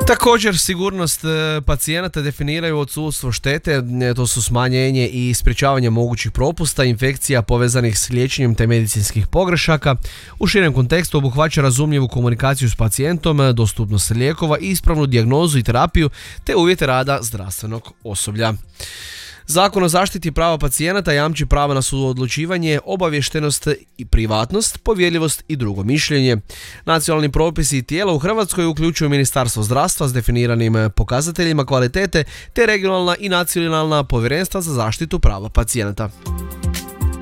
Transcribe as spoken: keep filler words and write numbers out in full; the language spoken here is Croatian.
Također, sigurnost pacijenata definiraju odsustvo štete, to su smanjenje i sprječavanje mogućih propusta, infekcija povezanih s liječenjem te medicinskih pogrešaka. U širem kontekstu obuhvaća razumljivu komunikaciju s pacijentom, dostupnost lijekova, ispravnu dijagnozu i terapiju te uvjete rada zdravstvenog osoblja. Zakon o zaštiti prava pacijenata jamči pravo na suodlučivanje, obaviještenost i privatnost, povjerljivost i drugo mišljenje. Nacionalni propisi i tijela u Hrvatskoj uključuju Ministarstvo zdravstva s definiranim pokazateljima kvalitete te regionalna i nacionalna povjerenstva za zaštitu prava pacijenata.